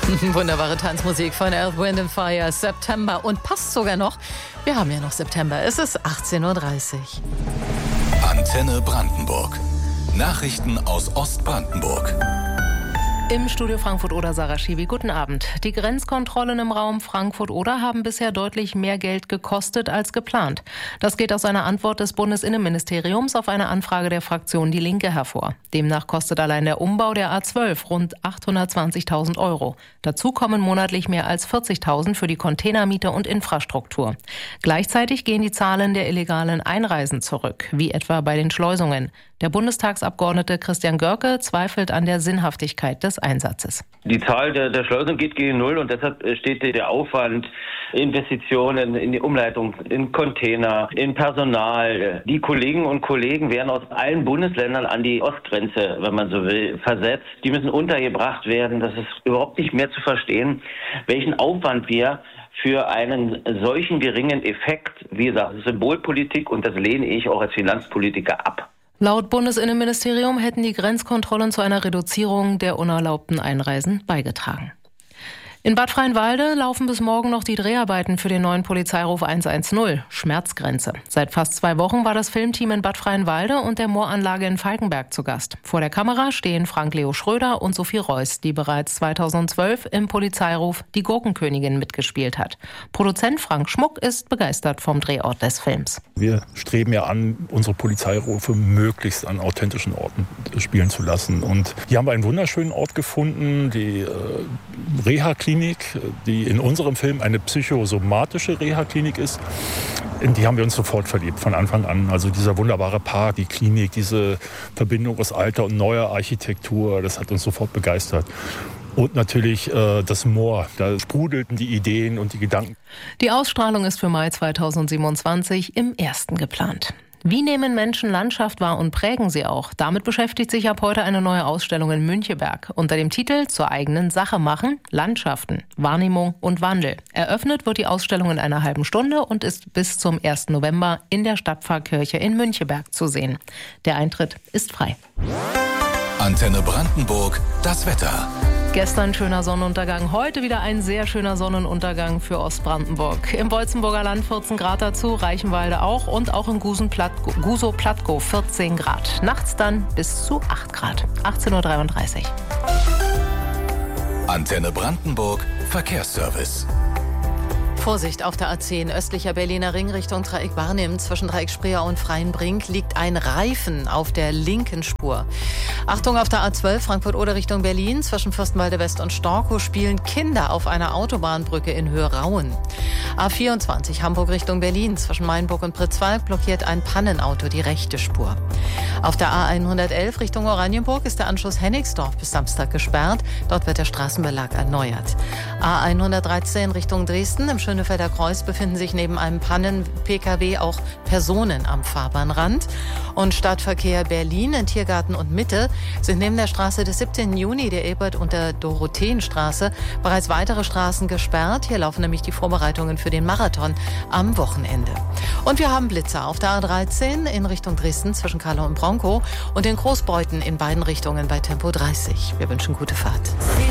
Wunderbare Tanzmusik von Earth, Wind & Fire, September und passt sogar noch. Wir haben ja noch September, es ist 18:30 Uhr. Antenne Brandenburg. Nachrichten aus Ostbrandenburg. Im Studio Frankfurt-Oder Sarah Schiwi, guten Abend. Die Grenzkontrollen im Raum Frankfurt-Oder haben bisher deutlich mehr Geld gekostet als geplant. Das geht aus einer Antwort des Bundesinnenministeriums auf eine Anfrage der Fraktion Die Linke hervor. Demnach kostet allein der Umbau der A12 rund 820.000 €. Dazu kommen monatlich mehr als 40.000 für die Containermiete und Infrastruktur. Gleichzeitig gehen die Zahlen der illegalen Einreisen zurück, wie etwa bei den Schleusungen. Der Bundestagsabgeordnete Christian Görke zweifelt an der Sinnhaftigkeit des Einsatzes. Die Zahl der Schleusen geht gegen Null und deshalb steht der Aufwand, Investitionen in die Umleitung, in Container, in Personal. Die Kolleginnen und Kollegen werden aus allen Bundesländern an die Ostgrenze, wenn man so will, versetzt. Die müssen untergebracht werden. Das ist überhaupt nicht mehr zu verstehen, welchen Aufwand wir für einen solchen geringen Effekt, wie gesagt, Symbolpolitik, und das lehne ich auch als Finanzpolitiker ab. Laut Bundesinnenministerium hätten die Grenzkontrollen zu einer Reduzierung der unerlaubten Einreisen beigetragen. In Bad Freienwalde laufen bis morgen noch die Dreharbeiten für den neuen Polizeiruf 110, Schmerzgrenze. Seit fast 2 Wochen war das Filmteam in Bad Freienwalde und der Mooranlage in Falkenberg zu Gast. Vor der Kamera stehen Frank-Leo Schröder und Sophie Reuss, die bereits 2012 im Polizeiruf Die Gurkenkönigin mitgespielt hat. Produzent Frank Schmuck ist begeistert vom Drehort des Films. Wir streben ja an, unsere Polizeirufe möglichst an authentischen Orten spielen zu lassen. Und hier haben wir einen wunderschönen Ort gefunden, die Reha-Klinik, die in unserem Film eine psychosomatische Reha-Klinik ist. In die haben wir uns sofort verliebt, von Anfang an. Also dieser wunderbare Park, die Klinik, diese Verbindung aus alter und neuer Architektur, das hat uns sofort begeistert. Und natürlich das Moor, da sprudelten die Ideen und die Gedanken. Die Ausstrahlung ist für Mai 2027 im Ersten geplant. Wie nehmen Menschen Landschaft wahr und prägen sie auch? Damit beschäftigt sich ab heute eine neue Ausstellung in Müncheberg. Unter dem Titel Zur eigenen Sache machen, Landschaften, Wahrnehmung und Wandel. Eröffnet wird die Ausstellung in einer halben Stunde und ist bis zum 1. November in der Stadtpfarrkirche in Müncheberg zu sehen. Der Eintritt ist frei. Antenne Brandenburg, das Wetter. Gestern schöner Sonnenuntergang, heute wieder ein sehr schöner Sonnenuntergang für Ostbrandenburg. Im Bolzenburger Land 14 Grad dazu, Reichenwalde auch und auch in Gusow-Plattgow 14 Grad. Nachts dann bis zu 8 Grad, 18:33 Uhr. Antenne Brandenburg, Verkehrsservice. Vorsicht auf der A10, östlicher Berliner Ring Richtung Dreieck Barnim. Zwischen Dreieck Spreer und Freienbrink liegt ein Reifen auf der linken Spur. Achtung auf der A12, Frankfurt-Oder Richtung Berlin. Zwischen Fürstenwalde West und Storkow spielen Kinder auf einer Autobahnbrücke in Höhe Rauen. A24, Hamburg Richtung Berlin. Zwischen Mainburg und Pritzwalk blockiert ein Pannenauto die rechte Spur. Auf der A111 Richtung Oranienburg ist der Anschluss Hennigsdorf bis Samstag gesperrt. Dort wird der Straßenbelag erneuert. A113 Richtung Dresden. Im Schönefelder Kreuz befinden sich neben einem Pannen-Pkw auch Personen am Fahrbahnrand. Und Stadtverkehr Berlin in Tiergarten und Mitte sind neben der Straße des 17. Juni, der Ebert- und der Dorotheenstraße, bereits weitere Straßen gesperrt. Hier laufen nämlich die Vorbereitungen für den Marathon am Wochenende. Und wir haben Blitzer auf der A13 in Richtung Dresden zwischen Kallo und Bronkow und in Großbeuthen in beiden Richtungen bei Tempo 30. Wir wünschen gute Fahrt.